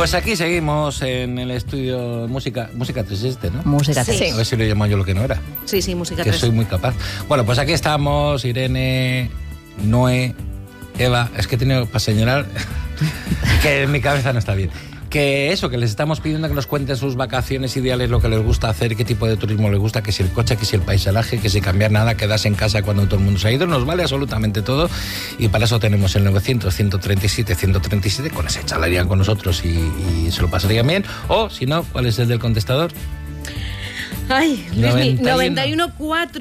Pues aquí seguimos en el estudio Música 3, ¿no? Música 3. Sí. A ver si lo he llamado yo lo que no era. Sí, Música Que 3. soy muy capaz. Bueno, pues aquí estamos, Irene, Noé, Eva. Es que he tenido para señalar que mi cabeza no está bien. Que eso, que les estamos pidiendo que nos cuenten sus vacaciones ideales, lo que les gusta hacer, qué tipo de turismo les gusta, que si el coche, que si el paisaje, que si cambiar nada, quedarse en casa cuando todo el mundo se ha ido, nos vale absolutamente todo. Y para eso tenemos el 900-137-137, con ese charlarían con nosotros y se lo pasarían bien. O, si no, ¿cuál es el del contestador? Ay, 91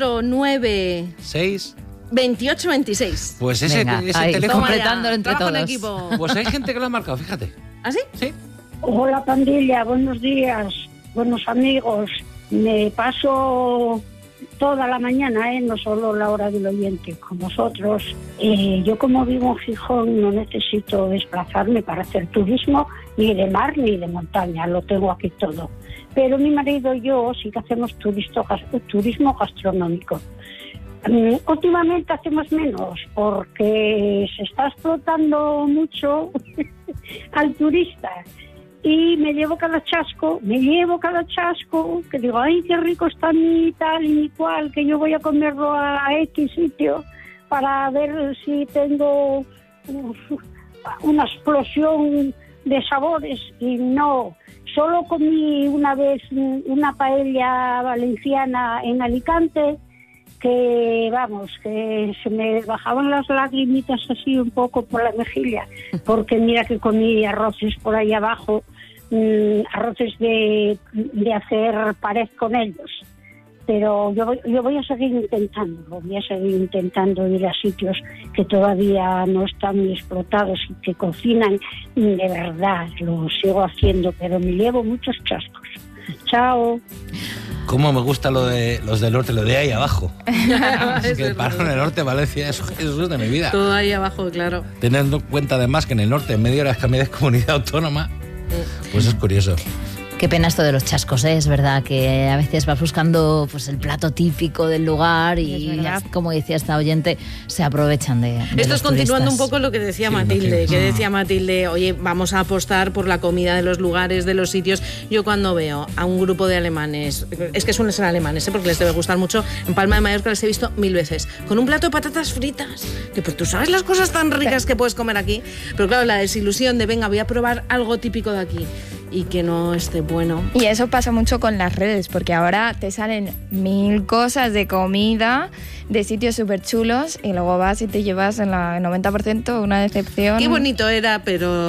49 6 28 26. Pues ese, Venga, ese ahí, teléfono. completándolo entre Trabajo en todos. equipo. Pues hay gente que lo ha marcado, fíjate. ¿Ah, sí? Sí. Hola pandilla, buenos días, buenos amigos. Me paso toda la mañana, no solo la hora del oyente, con vosotros. Yo como vivo en Gijón no necesito desplazarme para hacer turismo ni de mar ni de montaña, lo tengo aquí todo. Pero mi marido y yo sí que hacemos turismo gastronómico. Últimamente hacemos menos porque se está explotando mucho al turista. Y me llevo cada chasco, que digo, ay, qué rico está ni tal y ni cual, que yo voy a comerlo a X sitio para ver si tengo una explosión de sabores. Y no, solo comí una vez una paella valenciana en Alicante, que vamos, que se me bajaban las lagrimitas así un poco por la mejilla, porque mira que comí arroces por ahí abajo, arroces de hacer pared con ellos. Pero yo voy a seguir intentando ir a sitios que todavía no están muy explotados y que cocinan de verdad, lo sigo haciendo, pero me llevo muchos chascos. Chao. Cómo me gusta lo de los del norte, lo de ahí abajo. Es que paro en el norte, Valencia, eso es de mi vida. Todo ahí abajo, claro. Teniendo en cuenta además que en el norte, en media hora es cambiar de comunidad autónoma, pues es curioso. Qué pena esto de los chascos, ¿eh? Es verdad que a veces vas buscando pues el plato típico del lugar y como decía esta oyente, se aprovechan de Esto es continuando turistas. un poco lo que decía Sí, Matilde, imagino. que decía Matilde, oye, vamos a apostar por la comida de los lugares, de los sitios. Yo cuando veo a un grupo de alemanes, es que suelen ser alemanes, porque les debe gustar mucho, en Palma de Mallorca les he visto 1000 veces, con un plato de patatas fritas, que pues tú sabes las cosas tan ricas que puedes comer aquí, pero claro, la desilusión de venga, voy a probar algo típico de aquí y que no esté bueno. Y eso pasa mucho con las redes, porque ahora te salen 1000 cosas de comida, de sitios súper chulos, y luego vas y te llevas en el 90% una decepción. Qué bonito era, pero